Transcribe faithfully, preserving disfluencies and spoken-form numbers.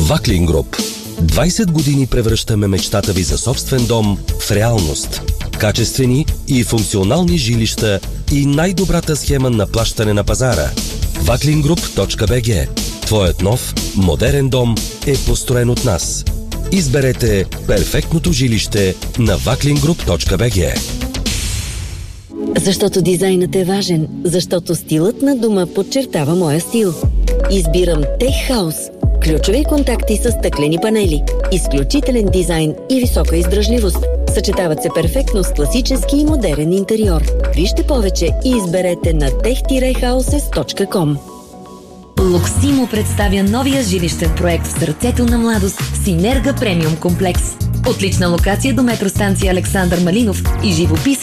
Ваклин Груп. двайсет години превръщаме мечтата ви за собствен дом в реалност. Качествени и функционални жилища и най-добрата схема на плащане на пазара. ваклин груп точка би джи. Твоят нов, модерен дом е построен от нас. Изберете перфектното жилище на ваклин груп точка би джи. Защото дизайнът е важен, защото стилът на дома подчертава моя стил. Избирам Tech House. Ключови контакти с стъклени панели, изключителен дизайн и висока издръжливост. Съчетават се перфектно с класически и модерен интериор. Вижте повече и изберете на тех хаусес точка ком. Локсимо представя новия жилищен проект в сърцето на младост Синерга Премиум комплекс. Отлична локация до метростанция Александър Малинов и живописен